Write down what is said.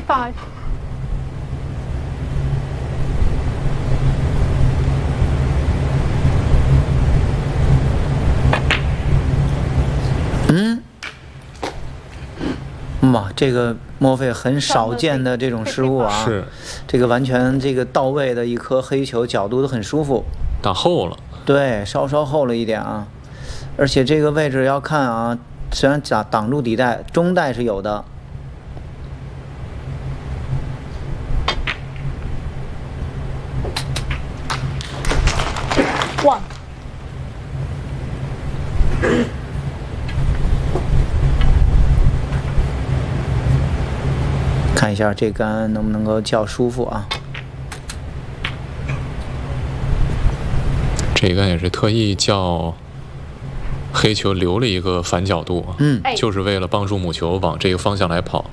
35. 哇，这个莫非很少见的这种失误啊！ 是， 这个完全这个到位的一颗黑球，角度都很舒服。 打厚了。 对，稍稍厚了一点啊。而且这个位置要看啊，虽然挡住底带，中带是有的。 1. 看一下这杆能不能够较舒服啊？ 这杆也是特意叫黑球留了一个反角度，就是为了帮助母球往这个方向来跑。